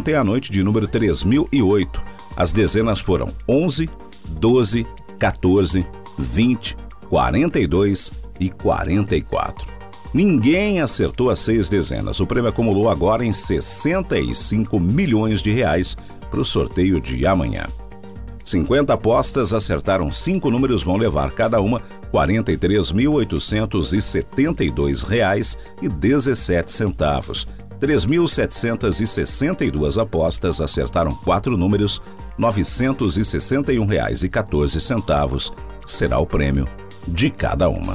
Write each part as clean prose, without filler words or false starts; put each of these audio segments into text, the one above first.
ontem à noite de número 3008. As dezenas foram 11, 12, 14, 20, 42 e 44. Ninguém acertou as 6 dezenas. O prêmio acumulou agora em 65 milhões de reais para o sorteio de amanhã. 50 apostas acertaram 5 números, vão levar cada uma R$ 43.872,17. 3.762 apostas acertaram 4 números, R$ 961,14 será o prêmio de cada uma.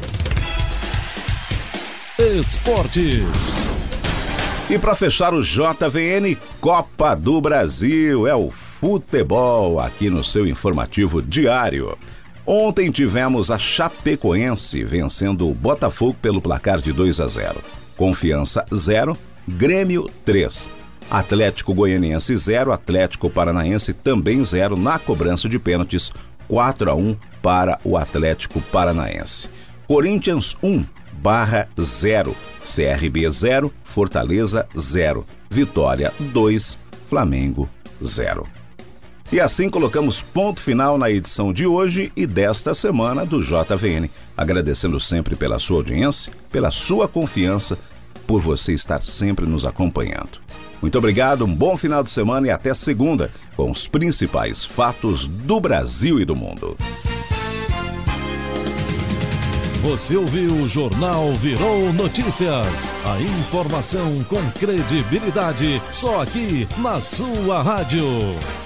Esportes. E para fechar o JVN, Copa do Brasil, é o futebol aqui no seu informativo diário. Ontem tivemos a Chapecoense vencendo o Botafogo pelo placar de 2-0. Confiança 0, Grêmio 3. Atlético Goianiense 0, Atlético Paranaense também 0 na cobrança de pênaltis, 4-1 para o Atlético Paranaense. Corinthians 1/0, CRB 0, Fortaleza 0, Vitória 2, Flamengo 0. E assim colocamos ponto final na edição de hoje e desta semana do JVN, agradecendo sempre pela sua audiência, pela sua confiança, por você estar sempre nos acompanhando. Muito obrigado, um bom final de semana e até segunda, com os principais fatos do Brasil e do mundo. Você ouviu o Jornal Virou Notícias. A informação com credibilidade, só aqui na sua rádio.